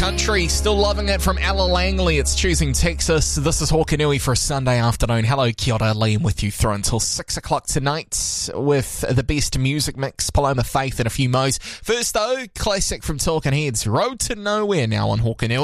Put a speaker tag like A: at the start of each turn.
A: country. Still loving it from Ella Langley. It's Choosing Texas. This is Hawkanui for a Sunday afternoon. Hello, kia ora, Liam with you through until 6 o'clock tonight with the best music mix, Paloma Faith and a few mo's. First though, classic from Talking Heads, Road to Nowhere now on Hawkanui.